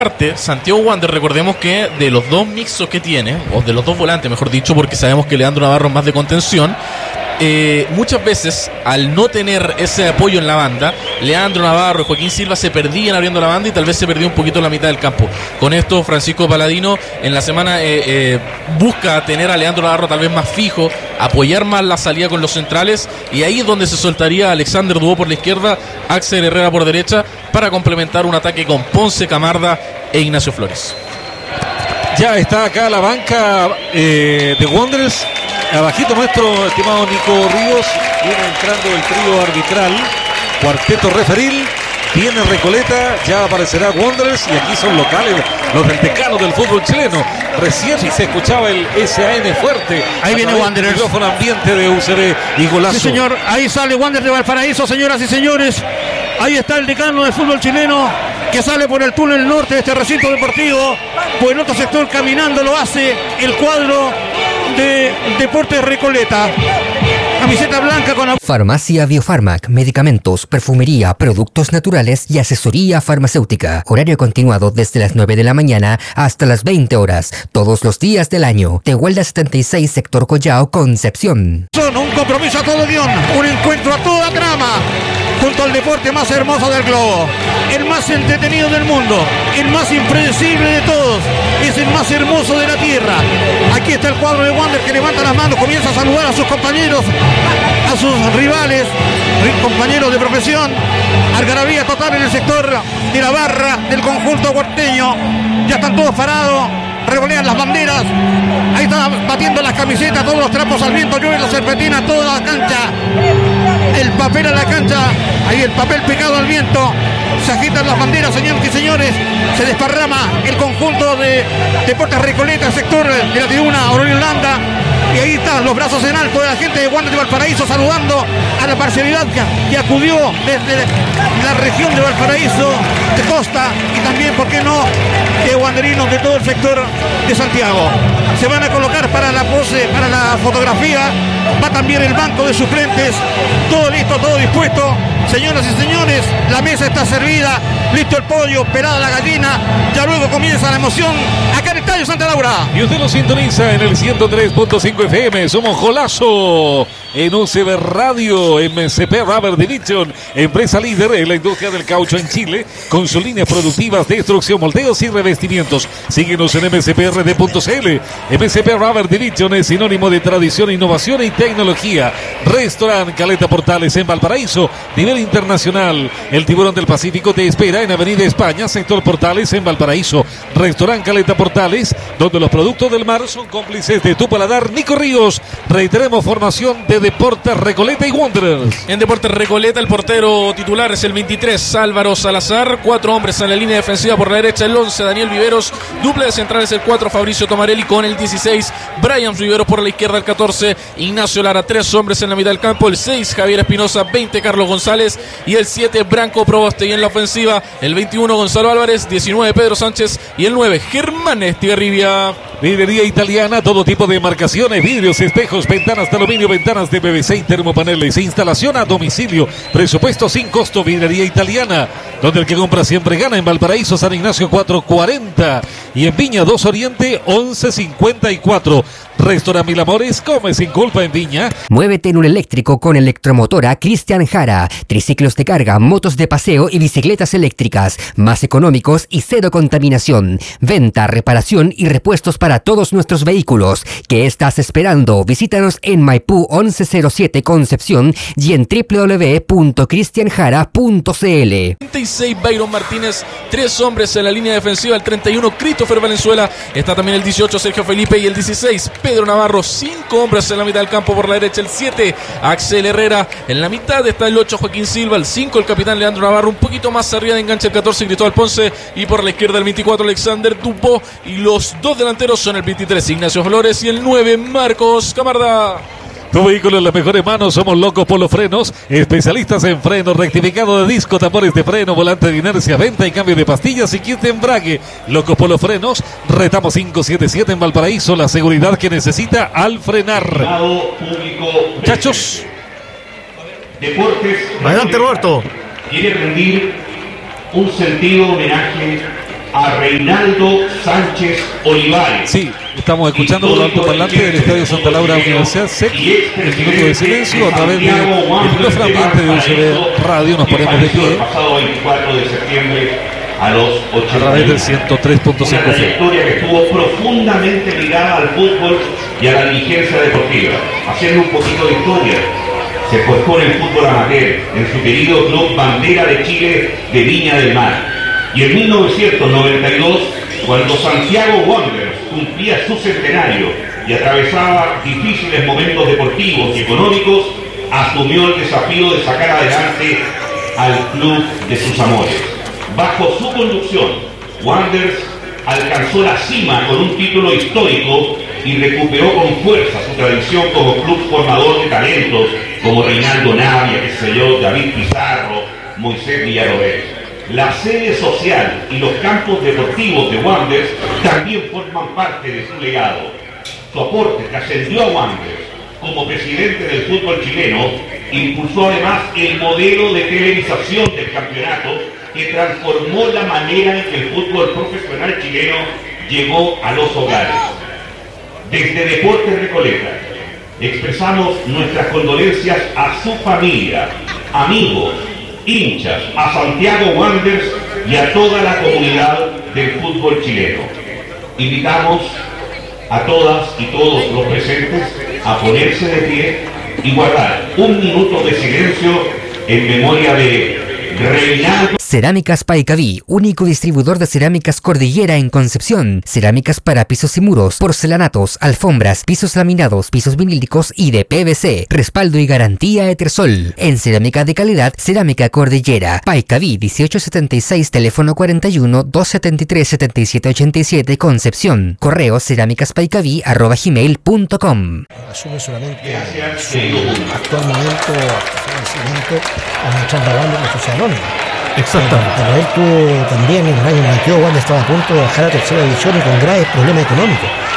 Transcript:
Santiago Wander, recordemos que de los dos mixos que tiene, o de los dos volantes, mejor dicho, porque sabemos que Leandro Navarro es más de contención, muchas veces al no tener ese apoyo en la banda, Leandro Navarro y Joaquín Silva se perdían abriendo la banda y tal vez se perdió un poquito la mitad del campo. Con esto Francisco Paladino en la semana busca tener a Leandro Navarro tal vez más fijo, apoyar más la salida con los centrales, y ahí es donde se soltaría Alexander Dubó por la izquierda, Axel Herrera por derecha, para complementar un ataque con Ponce, Camarda e Ignacio Flores. Ya está acá la banca de Wanderers. Abajito nuestro estimado Nico Ríos. Viene entrando el trío arbitral, cuarteto referil. Viene Recoleta, ya aparecerá Wanderers, y aquí son locales los del decano del fútbol chileno. Recién se escuchaba el SAN fuerte. Ahí viene Wanderers. El micrófono ambiente de UCB y golazo. Sí, señor, ahí sale Wanderers de Valparaíso, señoras y señores. Ahí está el decano del fútbol chileno, que sale por el túnel norte de este recinto deportivo. Por el otro sector caminando lo hace el cuadro de Deportes Recoleta. Camiseta blanca con... Farmacia Biofarmac, medicamentos, perfumería, productos naturales y asesoría farmacéutica. Horario continuado desde las 9 de la mañana hasta las 20 horas, todos los días del año. Tehuelda 76, sector Collao, Concepción. Son un compromiso a todo guión, un encuentro a toda trama, junto al deporte más hermoso del globo, el más entretenido del mundo, el más impredecible de todos, es el más hermoso de la tierra. Aquí está el cuadro de Wander que levanta las manos, comienza a saludar a sus compañeros, a sus rivales, compañeros de profesión. Algarabía total en el sector de la barra del conjunto huerteño. Ya están todos parados, revolean las banderas. Ahí están batiendo las camisetas, todos los trapos al viento, llueve la serpentina, toda la cancha. El papel a la cancha, ahí el papel picado al viento. Se agitan las banderas, señores y señores. Se desparrama el conjunto de Deportes Recoleta, el sector de la tribuna Aurelio Landa. Y ahí están los brazos en alto de la gente de Wanderers de Valparaíso, saludando a la parcialidad que acudió desde la región de Valparaíso, de Costa, y también, ¿por qué no?, de wanderinos de todo el sector de Santiago. Se van a colocar para la pose, para la fotografía. Va también el banco de suplentes. Todo listo, todo dispuesto. Señoras y señores, la mesa está servida. Listo el pollo, pelada la gallina. Ya luego comienza la emoción acá en el Estadio Santa Laura. Y usted lo sintoniza en el 103.5 FM. Somos Golazo en UCB Radio, MCP Rubber Division, empresa líder en la industria del caucho en Chile, con sus líneas productivas de extrusión, moldeos y revestimientos. Síguenos en mcprd.cl. MCP Rubber Division es sinónimo de tradición, innovación y tecnología. Restaurant Caleta Portales en Valparaíso, nivel internacional. El Tiburón del Pacífico te espera en Avenida España, sector Portales en Valparaíso. Restaurant Caleta Portales, donde los productos del mar son cómplices de tu paladar. Nico Ríos, reiteremos formación de Deportes Recoleta y Wanderers. En Deportes Recoleta el portero titular es el 23, Álvaro Salazar. 4 hombres en la línea defensiva por la derecha, el 11, Daniel Viveros. Dupla de centrales el 4, Fabricio Tomarelli, con el 16, Brian Viveros por la izquierda, el 14, Ignacio Lara. 3 hombres en la mitad del campo, el 6, Javier Espinosa, 20, Carlos González, y el 7, Branco Proboste. Y en la ofensiva el 21, Gonzalo Álvarez, 19, Pedro Sánchez, y el 9, Germán Estigarribia. Vidrería italiana, todo tipo de marcaciones, vidrios, espejos, ventanas de aluminio, ventanas de PVC y termopaneles. Instalación a domicilio, presupuesto sin costo. Vidrería italiana, donde el que compra siempre gana. En Valparaíso, San Ignacio 440, y en Viña 2 Oriente 1154. Restaurant Mil Amores, come sin culpa en Viña. Muévete en un eléctrico con Electromotora Cristian Jara. Triciclos de carga, motos de paseo y bicicletas eléctricas, más económicos y cero contaminación. Venta, reparación y repuestos para todos nuestros vehículos. ¿Qué estás esperando? Visítanos en Maipú 1107 Concepción y en www.cristianjara.cl. 36, Byron Martínez. 3 hombres en la línea defensiva, el 31, Christopher Valenzuela. Está también el 18, Sergio Felipe, y el 16, Pedro Navarro. 5 hombres en la mitad del campo por la derecha, el 7, Axel Herrera. En la mitad está el 8, Joaquín Silva, el 5, el capitán Leandro Navarro. Un poquito más arriba de enganche el 14, Cristóbal Ponce, y por la izquierda el 24, Alexander Dupó. Y los 2 delanteros son el 23, Ignacio Flores, y el 9, Marcos Camarda. Tu vehículo en las mejores manos. Somos Locos Polo Frenos, especialistas en freno, rectificado de disco, tambores de freno, volante de inercia, venta y cambio de pastillas y kit de embrague. Locos Polo Frenos, Retamo 577 en Valparaíso, la seguridad que necesita al frenar. Muchachos, Deportes. Adelante, Roberto. Quiere rendir un sentido homenaje a Reinaldo Sánchez Olivares. Sí, estamos escuchando por los altoparlantes del Estadio Santa Laura Universidad SEC el minuto de silencio a través del micrófono ambiente de UCB Radio. Nos ponemos de pie el pasado 24 de septiembre a los 80. a través del 103.5 Una trayectoria que estuvo profundamente ligada al fútbol y a la dirigencia deportiva. Haciendo un poquito de historia, se forjó en el fútbol amateur, en su querido club Bandera de Chile de Viña del Mar. Y en 1992, cuando Santiago Wanderers cumplía su centenario y atravesaba difíciles momentos deportivos y económicos, asumió el desafío de sacar adelante al club de sus amores. Bajo su conducción, Wanderers alcanzó la cima con un título histórico y recuperó con fuerza su tradición como club formador de talentos como Reinaldo Navia, qué sé yo, David Pizarro, Moisés Villarroel. La sede social y los campos deportivos de Wanderers también forman parte de su legado. Su aporte trascendió a Wanderers como presidente del fútbol chileno, impulsó además el modelo de televisación del campeonato que transformó la manera en que el fútbol profesional chileno llegó a los hogares. Desde Deportes Recoleta expresamos nuestras condolencias a su familia, amigos, hinchas, a Santiago Wanderers y a toda la comunidad del fútbol chileno. Invitamos a todas y todos los presentes a ponerse de pie y guardar un minuto de silencio en memoria de Reinaldo. Cerámicas Paicaví, único distribuidor de cerámicas Cordillera en Concepción. Cerámicas para pisos y muros, porcelanatos, alfombras, pisos laminados, pisos vinílicos y de PVC. Respaldo y garantía Etersol. En cerámica de calidad, Cerámica Cordillera. Paicaví 1876, teléfono 41 273 7787, Concepción. Correo cerámicaspaicaví@gmail.com. Asume solamente su actual momento administrando Wanderers en sus salones. Exactamente. Pero él tuvo también en el año 92, Wanderers estaba a punto de bajar a tercera división y con graves problemas económicos.